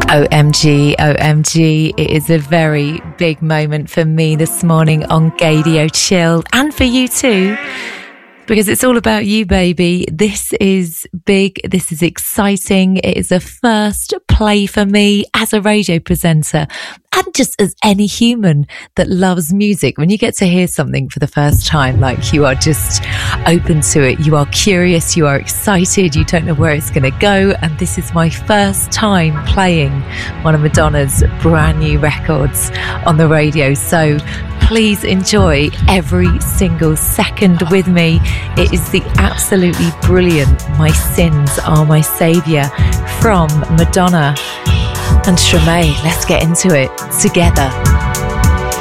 OMG, OMG, it is a very big moment for me this morning on Gaydio Chill, and for you too, because it's all about you, baby. This is big, this is exciting, it is a first play for me as a radio presenter, and just as any human that loves music. When you get to hear something for the first time, like, you are just open to it, you are curious, you are excited, you don't know where it's going to go. And this is my first time playing one of Madonna's brand new records on the radio. So please enjoy every single second with me. It is the absolutely brilliant My Sins Are My Saviour from Madonna and Stromae. Let's get into it together.